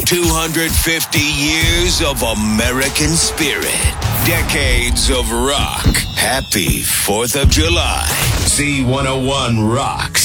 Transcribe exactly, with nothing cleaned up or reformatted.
two hundred fifty years of American spirit. Decades of rock. Happy fourth of July. Z one oh one Rock.